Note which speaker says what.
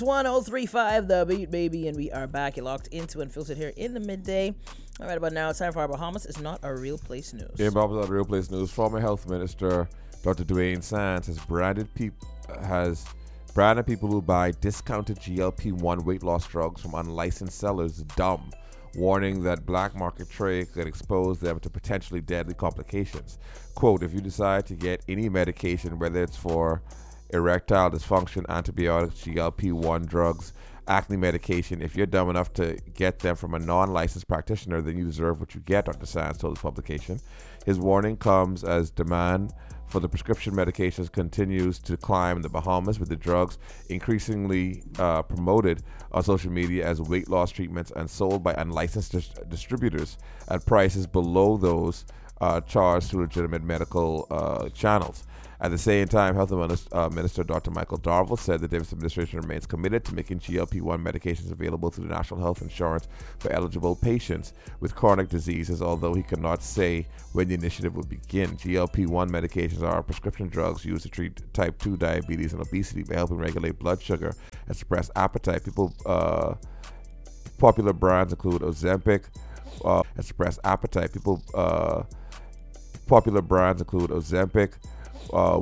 Speaker 1: 1035 The Beat, baby, and we are back. You're locked into Unfiltered here in the midday. All right, about now, it's time for our Bahamas Is Not a Real Place news.
Speaker 2: In Bahamas Real Place News, former Health Minister Dr. Dwayne Sands has branded people who buy discounted GLP-1 weight loss drugs from unlicensed sellers dumb, warning that black market trade could expose them to potentially deadly complications. Quote, if you decide to get any medication, whether it's for erectile dysfunction, antibiotics, GLP-1 drugs, acne medication, if you're dumb enough to get them from a non-licensed practitioner, then you deserve what you get, Dr. Sands told his publication. His warning comes as demand for the prescription medications continues to climb in the Bahamas, with the drugs increasingly promoted on social media as weight loss treatments and sold by unlicensed distributors at prices below those charged through legitimate medical channels. At the same time, Health Minister Dr. Michael Darville said the Davis administration remains committed to making GLP-1 medications available through National Health Insurance for eligible patients with chronic diseases, although he cannot say when the initiative will begin. GLP-1 medications are prescription drugs used to treat type 2 diabetes and obesity by helping regulate blood sugar and suppress appetite. Popular brands include Ozempic and suppress appetite. Popular brands include Ozempic,